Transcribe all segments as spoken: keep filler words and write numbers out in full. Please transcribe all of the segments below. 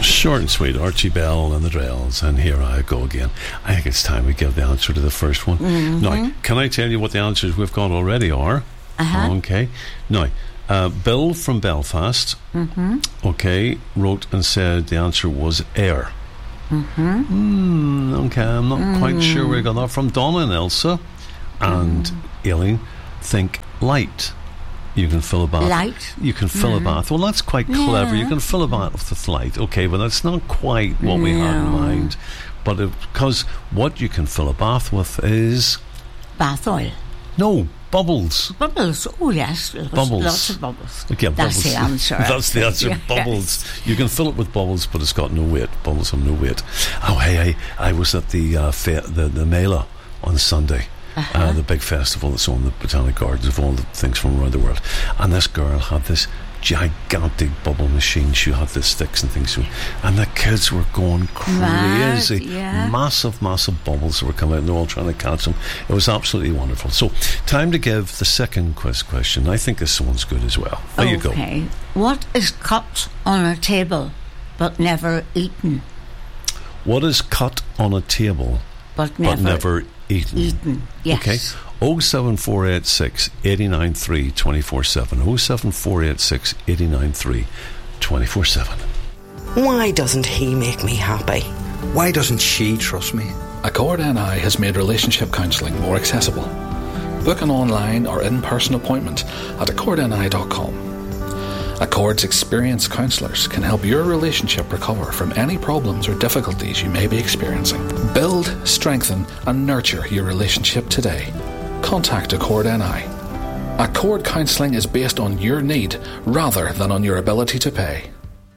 Short and sweet, Archie Bell and the Drells, and here I go again. I think it's time we give the answer to the first one. Mm-hmm. Now, can I tell you what the answers we've got already are? Uh-huh. Okay. Now, uh, Bill from Belfast, Mm-hmm. okay, wrote and said the answer was air. Mm-hmm. Mm, okay, I'm not Mm. quite sure where I got that from. Donna and Elsa and Mm. Aileen think light. You can fill a bath. Light? You can fill Mm. a bath. Well, that's quite clever. Yeah. You can fill a bath with light. Okay, but that's not quite what we had in No. mind. But because what you can fill a bath with is Bath oil. no bubbles. Bubbles. Oh, yes. Lots, Bubbles. Lots of bubbles. Okay, That's bubbles. the answer. That's the answer. Yes. Bubbles. You can fill it with bubbles, but it's got no weight. Bubbles have no weight. Oh, hey, I, I was at the uh, fa- the the Mela on Sunday. Uh-huh. Uh, the big festival that's on the Botanic Gardens of all the things from around the world. And this girl had this gigantic bubble machine. She had the sticks and things. And the kids were going crazy. Mad, yeah. Massive, massive bubbles were coming out and they're all trying to catch them. It was absolutely wonderful. So, time to give the second quiz question. I think this one's good as well. There you go. Okay. What is cut on a table but never eaten? What is cut on a table But never, but never eaten? eaten. Yes. Okay. oh seven four eight six, eight nine three, two four seven. oh seven four eight six, eight nine three, two four seven. Why doesn't he make me happy? Why doesn't she trust me? Accord N I has made relationship counselling more accessible. Book an online or in-person appointment at accord n i dot com. Accord's experienced counsellors can help your relationship recover from any problems or difficulties you may be experiencing. Build, strengthen and nurture your relationship today. Contact Accord N I. Accord counselling is based on your need rather than on your ability to pay.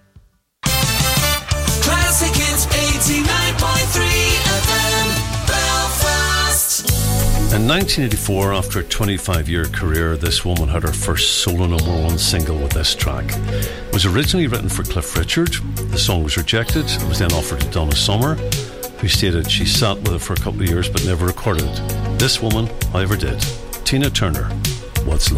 Classic Hits eighty-nine point three F M, Belfast. In nineteen eighty-four, after a twenty-five year career, this woman had her first solo number one single with this track. It was originally written for Cliff Richard. The song was rejected. It was then offered to Donna Summer, who stated she sat with it for a couple of years but never recorded it. This woman, however, did. Tina Turner, What's Love?